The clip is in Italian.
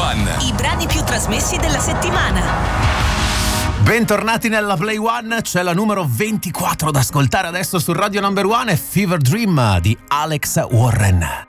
One. I brani più trasmessi della settimana. Bentornati nella Play One, c'è la numero 24 da ascoltare adesso su Radio Number One, è Fever Dream di Alex Warren.